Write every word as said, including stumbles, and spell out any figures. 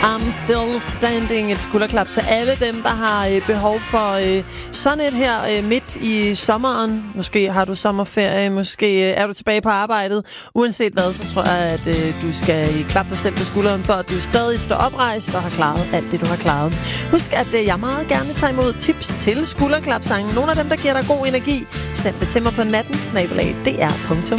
I'm still standing. Et skulderklap til alle dem, der har øh, behov for øh, sådan et her øh, midt i sommeren. Måske har du sommerferie, måske øh, er du tilbage på arbejdet. Uanset hvad, så tror jeg, at øh, du skal klappe dig selv på skulderen, for at du stadig står oprejst og har klaret alt det, du har klaret. Husk, at øh, jeg meget gerne tager imod tips til skulderklapsangen. Nogle af dem, der giver dig god energi, send det til mig på natten snabel-a d r punktum